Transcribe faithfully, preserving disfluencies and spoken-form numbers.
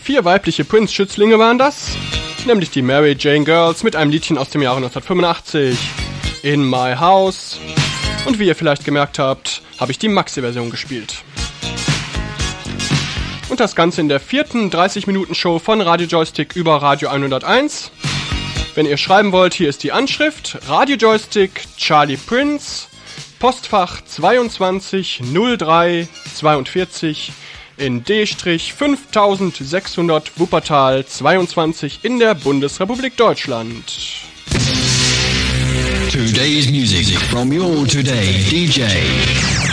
Vier weibliche Prince-Schützlinge waren das, nämlich die Mary Jane Girls mit einem Liedchen aus dem Jahre neunzehnhundertfünfundachtzig, In My House. Und wie ihr vielleicht gemerkt habt, habe ich die Maxi-Version gespielt. Und das Ganze in der vierten dreißig-Minuten-Show von Radio Joystick über Radio hunderteins. Wenn ihr schreiben wollt, hier ist die Anschrift: Radio Joystick Charlie Prince, Postfach zweiundzwanzig null drei zweiundvierzig in D fünftausendsechshundert Wuppertal zweiundzwanzig in der Bundesrepublik Deutschland. Today's music from your today D J.